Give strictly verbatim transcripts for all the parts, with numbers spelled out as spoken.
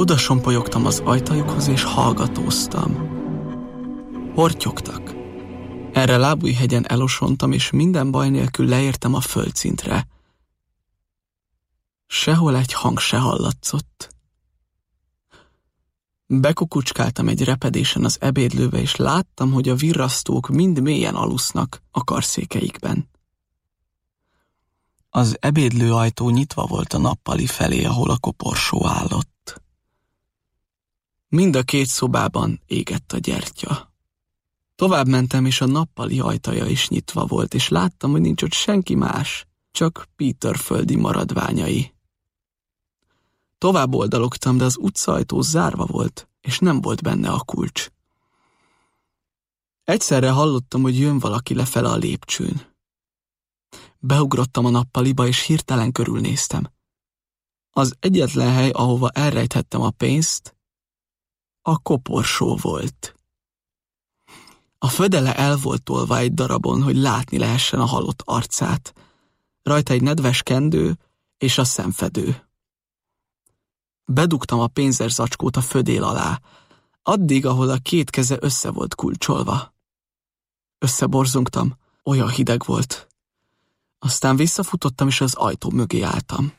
Oda sompolyogtam az ajtajukhoz, és hallgatóztam. Hortyogtak. Erre Lábújhegyen elosontam, és minden baj nélkül leértem a földszintre. Sehol egy hang se hallatszott. Bekukucskáltam egy repedésen az ebédlőbe, és láttam, hogy a virrasztók mind mélyen alusznak a karszékeikben. Az ebédlő ajtó nyitva volt a nappali felé, ahol a koporsó állott. Mind a két szobában égett a gyertya. Tovább mentem, és a nappali ajtaja is nyitva volt, és láttam, hogy nincs ott senki más, csak Peter földi maradványai. Tovább oldalogtam, de az utcaajtó zárva volt, és nem volt benne a kulcs. Egyszerre hallottam, hogy jön valaki lefele a lépcsőn. Beugrottam a nappaliba, és hirtelen körülnéztem. Az egyetlen hely, ahova elrejthettem a pénzt, a koporsó volt. A födele el volt tolva egy darabon, hogy látni lehessen a halott arcát. Rajta egy nedves kendő és a szemfedő. Bedugtam a pénzerzacskót a födél alá, addig, ahol a két keze össze volt kulcsolva. Összeborzongtam, olyan hideg volt. Aztán visszafutottam, és az ajtó mögé álltam.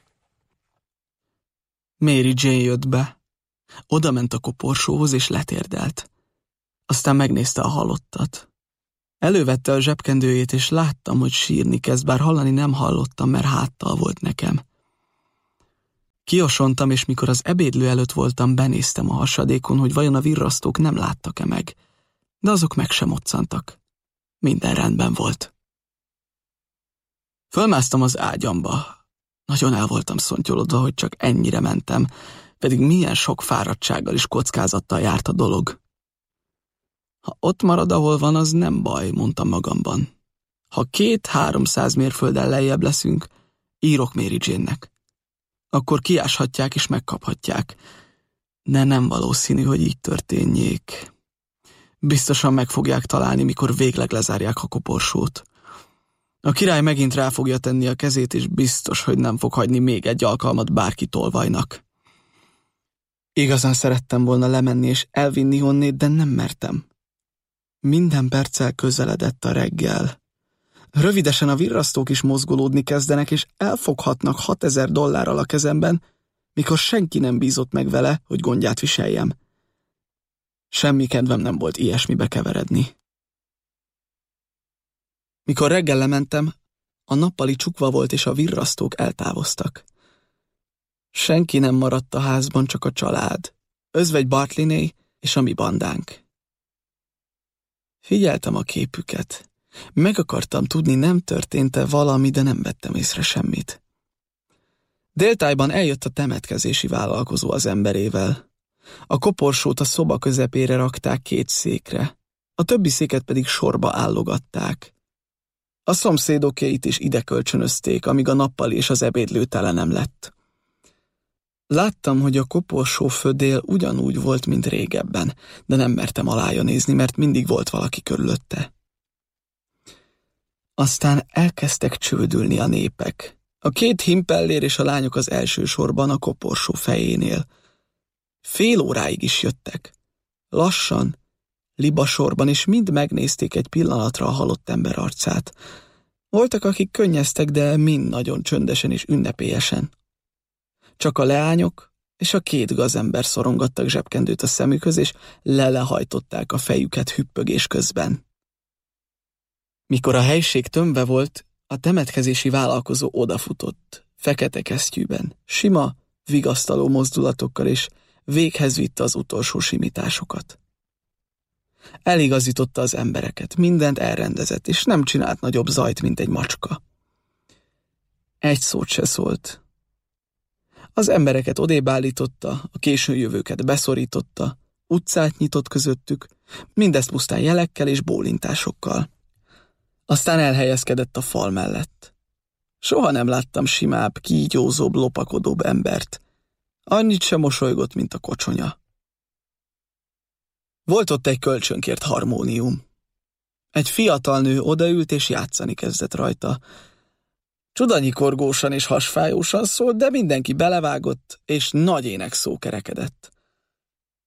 Mary Jane jött be. Oda ment a koporsóhoz, és letérdelt. Aztán megnézte a halottat. Elővette a zsebkendőjét, és láttam, hogy sírni kezd, bár hallani nem hallottam, mert háttal volt nekem. Kiosontam, és mikor az ebédlő előtt voltam, benéztem a hasadékon, hogy vajon a virrasztók nem láttak-e meg, de azok meg sem moccantak. Minden rendben volt. Fölmásztam az ágyamba. Nagyon el voltam szontyolodva, hogy csak ennyire mentem, pedig milyen sok fáradtsággal és kockázattal járt a dolog. Ha ott marad, ahol van, az nem baj, mondtam magamban. Ha két-háromszáz mérfölddel lejjebb leszünk, írok Mary Jane-nek. Akkor kiáshatják és megkaphatják. De nem valószínű, hogy így történjék. Biztosan meg fogják találni, mikor végleg lezárják a koporsót. A király megint rá fogja tenni a kezét, és biztos, hogy nem fog hagyni még egy alkalmat bárki tolvajnak. Igazán szerettem volna lemenni és elvinni honnét, de nem mertem. Minden perccel közeledett a reggel. Rövidesen a virrasztók is mozgolódni kezdenek, és elfoghatnak hatezer dollárral a kezemben, mikor senki nem bízott meg vele, hogy gondját viseljem. Semmi kedvem nem volt ilyesmibe keveredni. Mikor reggel lementem, a nappali csukva volt, és a virrasztók eltávoztak. Senki nem maradt a házban, csak a család, özvegy Bartleyné és a mi bandánk. Figyeltem a képüket. Meg akartam tudni, nem történt-e valami, de nem vettem észre semmit. Déltájban eljött a temetkezési vállalkozó az emberével. A koporsót a szoba közepére rakták két székre, a többi széket pedig sorba állogatták. A szomszédokéit is ide kölcsönözték, amíg a nappali és az ebédlő tele nem lett. Láttam, hogy a koporsó födél ugyanúgy volt, mint régebben, de nem mertem alája nézni, mert mindig volt valaki körülötte. Aztán elkezdtek csődülni a népek. A két himpellér és a lányok az első sorban a koporsó fejénél. Fél óráig is jöttek. Lassan, libasorban, és mind megnézték egy pillanatra a halott ember arcát. Voltak, akik könnyeztek, de mind nagyon csöndesen és ünnepélyesen. Csak a leányok és a két gazember szorongattak zsebkendőt a szemükhöz, és lelehajtották a fejüket hüppögés közben. Mikor a helység tömve volt, a temetkezési vállalkozó odafutott, fekete kesztyűben, sima, vigasztaló mozdulatokkal, és véghez vitte az utolsó simításokat. Eligazította az embereket, mindent elrendezett, és nem csinált nagyobb zajt, mint egy macska. Egy szót se szólt. Az embereket odébb állította, a későjövőket beszorította, utcát nyitott közöttük, mindezt pusztán jelekkel és bólintásokkal. Aztán elhelyezkedett a fal mellett. Soha nem láttam simább, kígyózóbb, lopakodóbb embert. Annyit sem mosolygott, mint a kocsonya. Volt ott egy kölcsönkért harmónium. Egy fiatal nő odaült és játszani kezdett rajta. Csudanyikorgósan és hasfájósan szólt, de mindenki belevágott, és nagy énekszó kerekedett.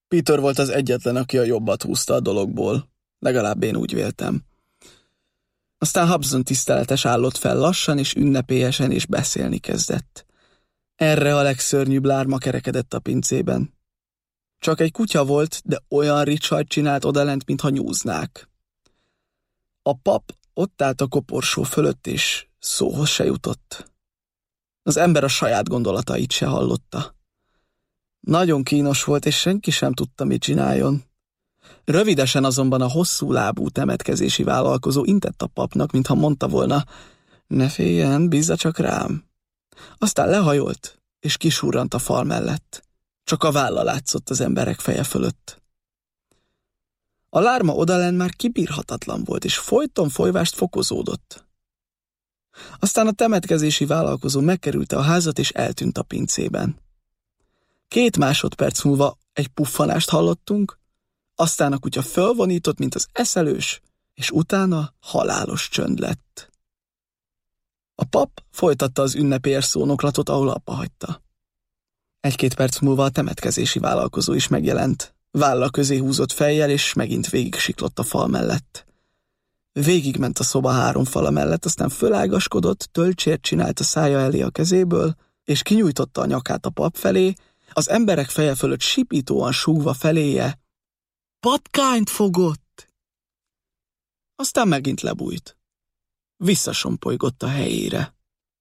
Peter volt az egyetlen, aki a jobbat húzta a dologból. Legalább én úgy véltem. Aztán Hobson tiszteletes állott fel lassan és ünnepélyesen, és beszélni kezdett. Erre a legszörnyűbb lárma kerekedett a pincében. Csak egy kutya volt, de olyan ricsajt csinált odalent, mintha nyúznák. A pap ott állt a koporsó fölött, és szóhoz se jutott. Az ember a saját gondolatait se hallotta. Nagyon kínos volt, és senki sem tudta, mit csináljon. Rövidesen azonban a hosszú lábú temetkezési vállalkozó intett a papnak, mintha mondta volna, ne féljen, bízza csak rám. Aztán lehajolt, és kisurrant a fal mellett. Csak a válla látszott az emberek feje fölött. A lárma odalent már kibírhatatlan volt, és folyton folyvást fokozódott. Aztán a temetkezési vállalkozó megkerülte a házat, és eltűnt a pincében. Két másodperc múlva egy puffanást hallottunk, aztán a kutya fölvonított, mint az eszelős, és utána halálos csönd lett. A pap folytatta az ünnepélyes szónoklatot, ahol abba hagyta. Egy-két perc múlva a temetkezési vállalkozó is megjelent. Válla közé húzott fejjel, és megint végig siklott a fal mellett. Végigment a szoba három fala mellett, aztán fölágaskodott, tölcsért csinált a szája elé a kezéből, és kinyújtotta a nyakát a pap felé, az emberek feje fölött sipítóan súgva feléje, patkányt fogott! Aztán megint lebújt. Visszasompolygott a helyére.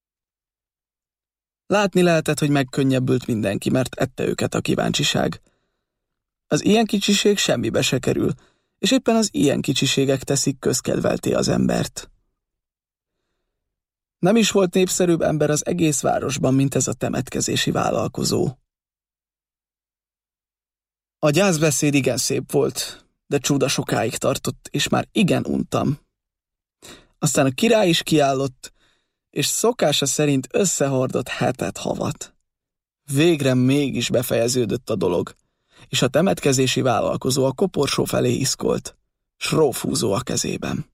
Látni lehetett, hogy megkönnyebbült mindenki, mert ette őket a kíváncsiság. Az ilyen kicsiség semmibe se kerül, és éppen az ilyen kicsiségek teszik közkedvelté az embert. Nem is volt népszerűbb ember az egész városban, mint ez a temetkezési vállalkozó. A gyászbeszéd igen szép volt, de csuda sokáig tartott, és már igen untam. Aztán a király is kiállott, és szokása szerint összehordott hetet havat. Végre mégis befejeződött a dolog, és a temetkezési vállalkozó a koporsó felé iszkolt, srófúzó a kezében.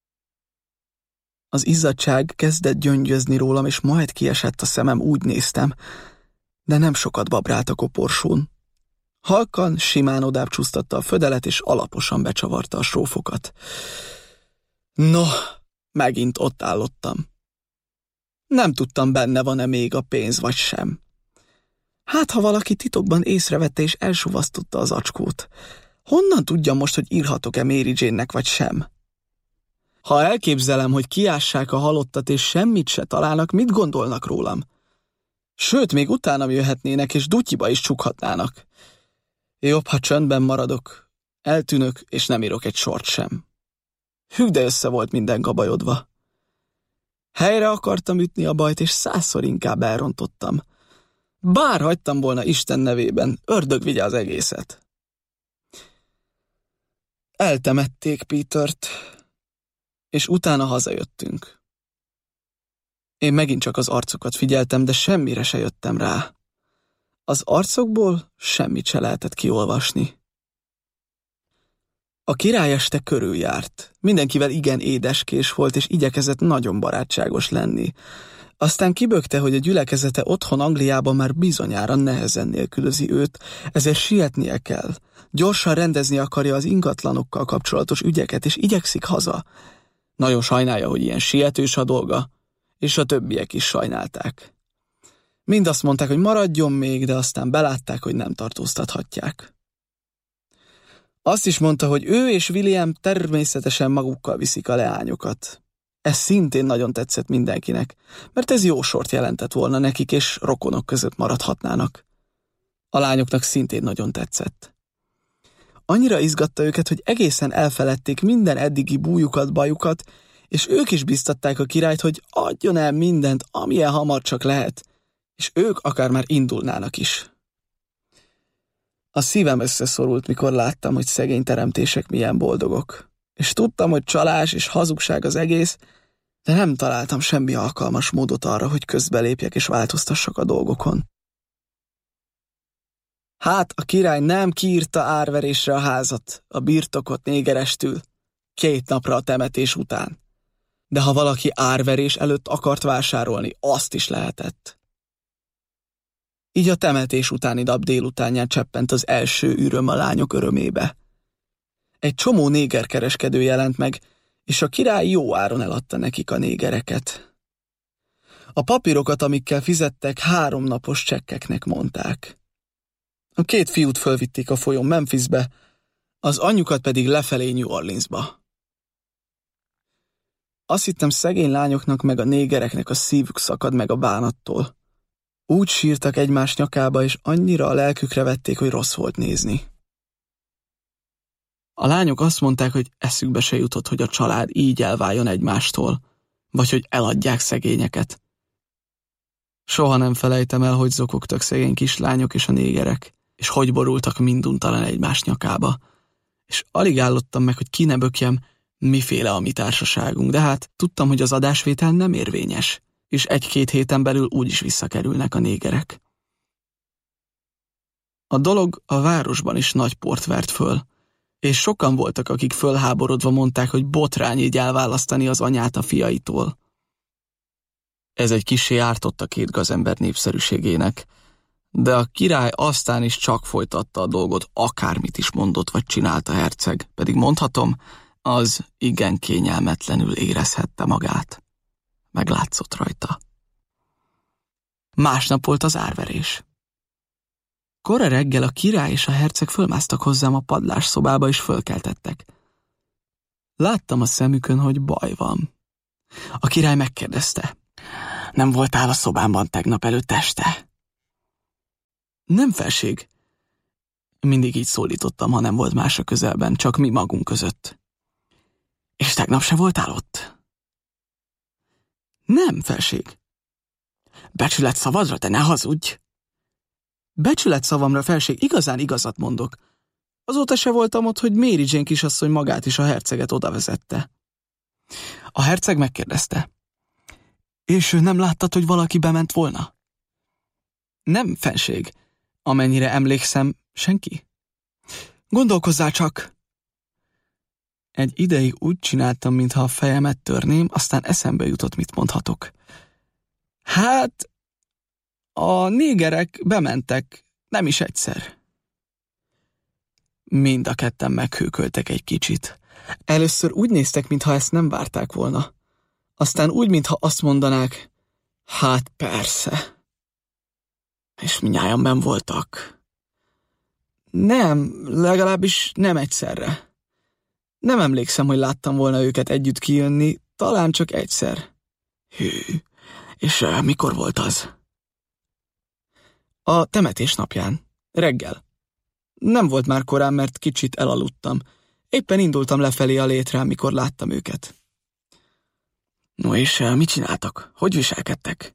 Az izzadtság kezdett gyöngyözni rólam, és majd kiesett a szemem, úgy néztem, de nem sokat babrált a koporsón. Halkan, simán odább csúsztatta a födelet, és alaposan becsavarta a srófokat. No, megint ott állottam. Nem tudtam, benne van-e még a pénz, vagy sem. Hát, ha valaki titokban észrevette és elsuvasztotta az acskót, honnan tudjam most, hogy írhatok-e Mary Jane-nek, vagy sem? Ha elképzelem, hogy kiássák a halottat, és semmit se találnak, mit gondolnak rólam? Sőt, még utánam jöhetnének, és dutyiba is csukhatnának. Jobb, ha csöndben maradok, eltűnök, és nem írok egy sort sem. Hű, de össze volt minden gabajodva. Helyre akartam ütni a bajt, és százszor inkább elrontottam. Bár hagytam volna Isten nevében, ördög vigye az egészet. Eltemették Petert, és utána hazajöttünk. Én megint csak az arcokat figyeltem, de semmire se jöttem rá. Az arcokból semmit se lehetett kiolvasni. A király este körüljárt. Mindenkivel igen édeskés volt, és igyekezett nagyon barátságos lenni. Aztán kibökte, hogy a gyülekezete otthon Angliában már bizonyára nehezen nélkülözi őt, ezért sietnie kell. Gyorsan rendezni akarja az ingatlanokkal kapcsolatos ügyeket, és igyekszik haza. Nagyon sajnálja, hogy ilyen sietős a dolga, és a többiek is sajnálták. Mind azt mondták, hogy maradjon még, de aztán belátták, hogy nem tartóztathatják. Azt is mondta, hogy ő és William természetesen magukkal viszik a leányokat. Ez szintén nagyon tetszett mindenkinek, mert ez jó sort jelentett volna nekik, és rokonok között maradhatnának. A lányoknak szintén nagyon tetszett. Annyira izgatta őket, hogy egészen elfeledték minden eddigi bújukat, bajukat, és ők is biztatták a királyt, hogy adjon el mindent, amilyen hamar csak lehet, és ők akár már indulnának is. A szívem összeszorult, mikor láttam, hogy szegény teremtések milyen boldogok. És tudtam, hogy csalás és hazugság az egész, de nem találtam semmi alkalmas módot arra, hogy közbelépjek és változtassak a dolgokon. Hát a király nem kiírta árverésre a házat, a birtokot négerestül, két napra a temetés után. De ha valaki árverés előtt akart vásárolni, azt is lehetett. Így a temetés utáni nap délutánján cseppent az első üröm a lányok örömébe. Egy csomó négerkereskedő jelent meg, és a király jó áron eladta nekik a négereket. A papírokat, amikkel fizettek, háromnapos csekkeknek mondták. A két fiút fölvitték a folyón Memphisbe, az anyjukat pedig lefelé New Orleansba. Azt hittem, szegény lányoknak meg a négereknek a szívük szakad meg a bánattól. Úgy sírtak egymás nyakába, és annyira a lelkükre vették, hogy rossz volt nézni. A lányok azt mondták, hogy eszükbe se jutott, hogy a család így elváljon egymástól, vagy hogy eladják szegényeket. Soha nem felejtem el, hogy zokogtak szegény kislányok és a négerek, és hogy borultak minduntalan egymás nyakába, és alig állottam meg, hogy ki ne bökjem, miféle a mi társaságunk, de hát tudtam, hogy az adásvétel nem érvényes, és egy-két héten belül úgyis visszakerülnek a négerek. A dolog a városban is nagy port vert föl, és sokan voltak, akik fölháborodva mondták, hogy botrány így elválasztani az anyát a fiaitól. Ez egy kissé ártott a két gazember népszerűségének, de a király aztán is csak folytatta a dolgot, akármit is mondott vagy csinált a herceg, pedig mondhatom, az igen kényelmetlenül érezhette magát. Meglátszott rajta. Másnap volt az árverés. Kora reggel a király és a herceg fölmásztak hozzám a padlásszobába, és fölkeltettek. Láttam a szemükön, hogy baj van. A király megkérdezte: nem voltál a szobámban tegnap előtt este? Nem, felség. Mindig így szólítottam, ha nem volt más a közelben, csak mi magunk között. És tegnap se voltál ott? Nem, felség. Becsület szavadra, te ne hazudj! Becsület szavamra, felség, igazán igazat mondok. Azóta se voltam ott, hogy Mary Jane kisasszony magát is a herceget oda vezette. A herceg megkérdezte: és nem láttad, hogy valaki bement volna? Nem, fenség. Amennyire emlékszem, senki. Gondolkozzál csak! Egy ideig úgy csináltam, mintha a fejemet törném, aztán eszembe jutott, mit mondhatok. Hát, a négerek bementek, nem is egyszer. Mind a ketten meghőköltek egy kicsit. Először úgy néztek, mintha ezt nem várták volna. Aztán úgy, mintha azt mondanák: hát persze. És mindnyájan benn voltak. Nem, legalábbis nem egyszerre. Nem emlékszem, hogy láttam volna őket együtt kijönni, talán csak egyszer. Hű, és uh, mikor volt az? A temetés napján, reggel. Nem volt már korán, mert kicsit elaludtam. Éppen indultam lefelé a létre, mikor láttam őket. No és uh, mit csináltak? Hogy viselkedtek?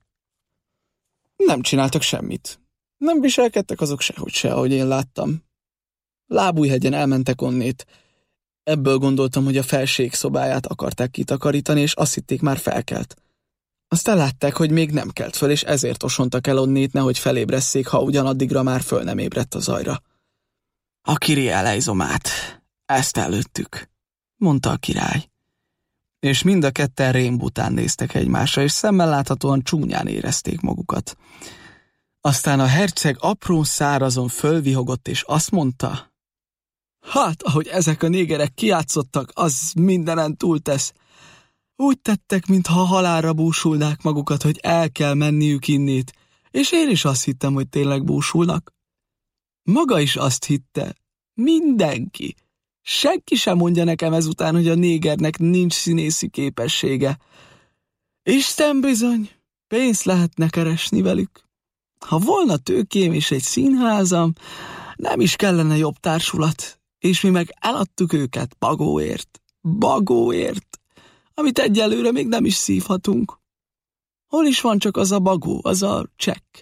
Nem csináltak semmit. Nem viselkedtek azok sehogy se, ahogy én láttam. Lábújhegyen elmentek onnét. Ebből gondoltam, hogy a felség szobáját akarták kitakarítani, és azt hitték, már felkelt. Aztán látták, hogy még nem kelt föl, és ezért osontak el onnét, nehogy felébresszék, ha ugyanaddigra már föl nem ébredt az ajra. A kiri elejzomát, ezt előttük, mondta a király. És mind a ketten rémbután néztek egymásra, és szemmel láthatóan csúnyán érezték magukat. Aztán a herceg apró szárazon fölvihogott, és azt mondta: hát, ahogy ezek a négerek kijátszottak, az mindenen túltesz. Úgy tettek, mintha halálra búsulnák magukat, hogy el kell menniük innét, és én is azt hittem, hogy tényleg búsulnak. Maga is azt hitte. Mindenki. Senki sem mondja nekem ezután, hogy a négernek nincs színészi képessége. Isten bizony, pénzt lehetne keresni velük. Ha volna tőkém és egy színházam, nem is kellene jobb társulat, és mi meg eladtuk őket bagóért, bagóért, amit egyelőre még nem is szívhatunk. Hol is van csak az a bagó, az a csekk?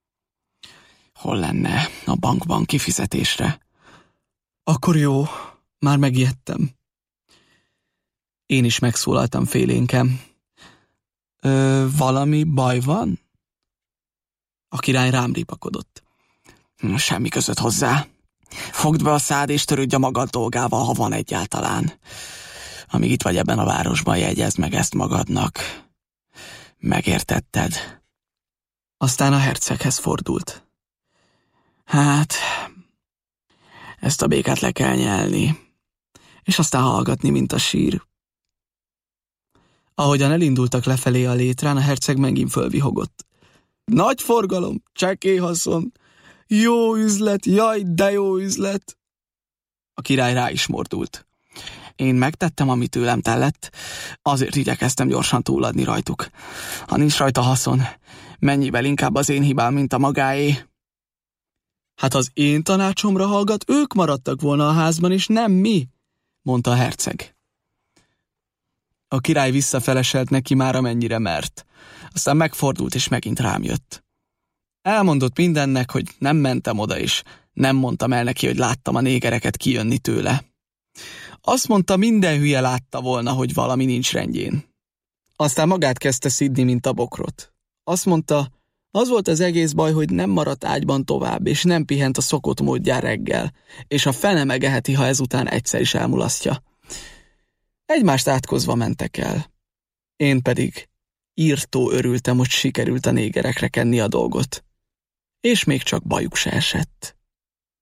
Hol lenne a bankban kifizetésre? Akkor jó, már megijedtem. Én is megszólaltam félénken. Ö, valami baj van? A király rám ripakodott. Semmi között hozzá. Fogd be a szád és törődj a magad dolgával, ha van egyáltalán. Amíg itt vagy ebben a városban, jegyezd meg ezt magadnak. Megértetted? Aztán a herceghez fordult. Hát, ezt a békát le kell nyelni, és aztán hallgatni, mint a sír. Ahogyan elindultak lefelé a létrán, a herceg megint fölvihogott. Nagy forgalom, csekély haszon, jó üzlet, jaj, de jó üzlet. A király rá is mordult. Én megtettem, amit tőlem tellett, azért igyekeztem gyorsan túladni rajtuk. Ha nincs rajta haszon, mennyivel inkább az én hibám, mint a magáé. Hát az én tanácsomra hallgat, ők maradtak volna a házban, és nem mi, mondta a herceg. A király visszafeleselt neki már amennyire mert. Aztán megfordult, és megint rám jött. Elmondott mindennek, hogy nem mentem oda, és nem mondtam el neki, hogy láttam a négereket kijönni tőle. Azt mondta, minden hülye látta volna, hogy valami nincs rendjén. Aztán magát kezdte szidni, mint a bokrot. Azt mondta, az volt az egész baj, hogy nem maradt ágyban tovább, és nem pihent a szokott módján reggel, és a fene megeheti, ha ezután egyszer is elmulasztja. Egymást átkozva mentek el. Én pedig írtó örültem, hogy sikerült a négerekre kenni a dolgot. És még csak bajuk se esett.